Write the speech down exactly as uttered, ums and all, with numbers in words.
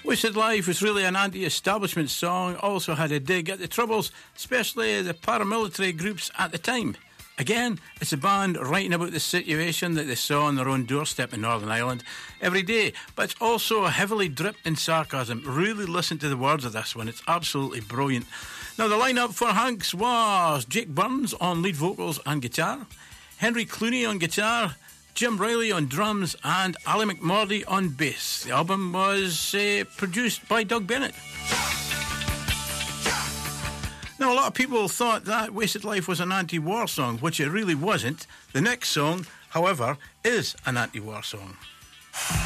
Wasted Life was really an anti-establishment song, also had a dig at the Troubles, especially the paramilitary groups at the time. Again, it's a band writing about the situation that they saw on their own doorstep in Northern Ireland every day, but it's also heavily dripped in sarcasm. Really listen to the words of this one, it's absolutely brilliant. Now, the lineup for Hunks was Jake Burns on lead vocals and guitar, Henry Clooney on guitar, Jim Riley on drums, and Ali McMurdy on bass. The album was uh, produced by Doug Bennett. Now, a lot of people thought that Wasted Life was an anti-war song, which it really wasn't. The next song, however, is an anti-war song.